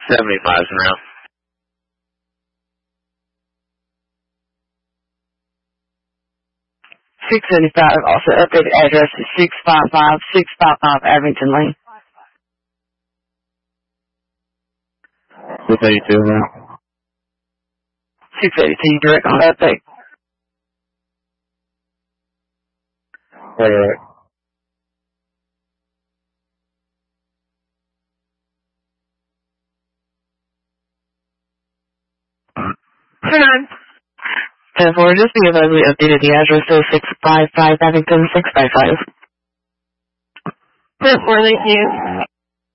70 miles an hour. 675, also updated address is 655 Abington Lane. 682 now. 682, direct on update. Right. Hold on. 10-4, just because I updated the address to 655 Abington, 655. 10-4, thank you.